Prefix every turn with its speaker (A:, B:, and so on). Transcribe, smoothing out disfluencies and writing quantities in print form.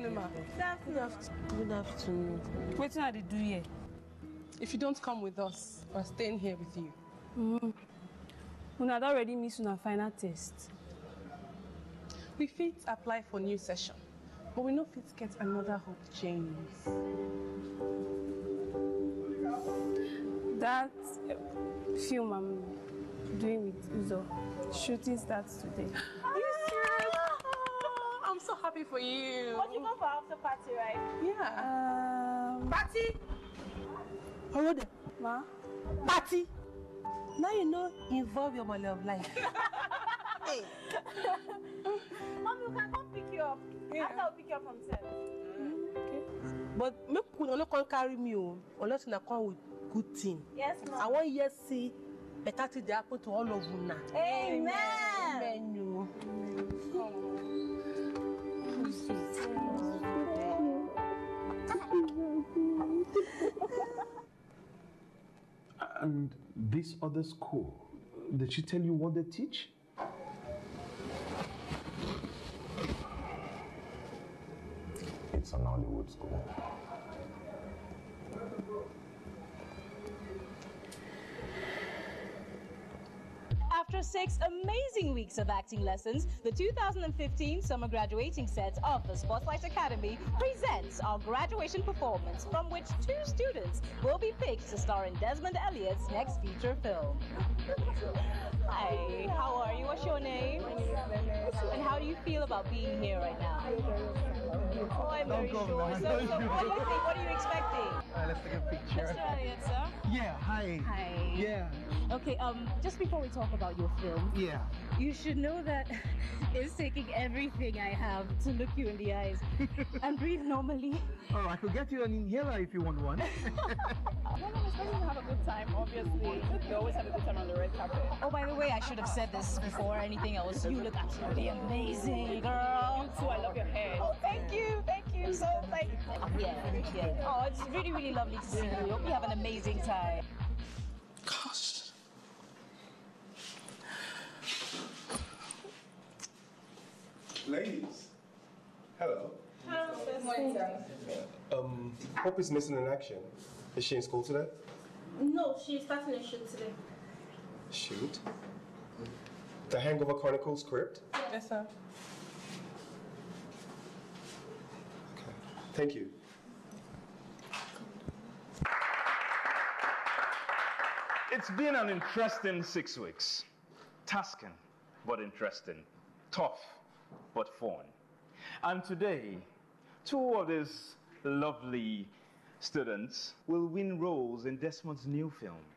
A: afternoon, ma.
B: Good afternoon.
C: Good afternoon.
A: What did they do here?
C: If you don't come with us, we're staying here with you.
A: Una had already missed una final test.
C: We fit apply for new session, but we no fit get another Hope James.
A: That film I'm doing with Uzo, shooting starts today.
C: Are you serious? Oh, I'm so happy for you.
B: What you go for after party, right?
C: Yeah.
B: Party?
C: Hold on.
A: Ma?
C: Party. Now you know involve your money of life.
B: Hey. Mom, you can come pick you up.
C: Yeah.
B: After I'll pick you up from 7.
C: Okay. But make you not come carry me unless you come with good thing.
B: Yes, ma'am.
C: I want you to see better things happen to all of you now.
B: Amen.
C: Amen. You.
D: And this other school, did she tell you what they teach?
E: It's an Hollywood school.
F: After 6 amazing weeks of acting lessons, the 2015 summer graduating set of the Spotlight Academy presents our graduation performance, from which 2 students will be picked to star in Desmond Elliott's next feature film. Hi, how are you? What's your name? And how do you feel about being here right now? Oh, I'm very sure. So what do you think? What are you expecting?
G: Let's take a picture.
F: Mr. Elliott, sir?
G: Yeah, hi.
F: Hi.
G: Yeah.
F: Okay, just before we talk about your film,
G: Yeah.
F: you should know that it's taking everything I have to look you in the eyes and breathe normally.
G: Oh, I could get you an inhaler if you want one.
H: No, I'm expecting to have a good time, obviously. You always have a good time on the red carpet.
F: Oh, by the way, I should have said this before anything else. You look absolutely amazing, girl.
H: You too, I love your hair.
F: Oh, thank you. So, yeah. Oh, it's really, really lovely to see you. Hope you have an amazing time.
C: Gosh.
E: Ladies, hello.
B: Hello.
E: Hope is missing in action. Is she in school today?
B: No, she's starting a shoot today.
E: Shoot. The Hangover Chronicles script?
C: Yes, sir.
E: Okay. Thank you.
I: It's been an interesting 6 weeks. Tasking, but interesting. Tough, but fun. And today, 2 of these lovely students will win roles in Desmond's new film.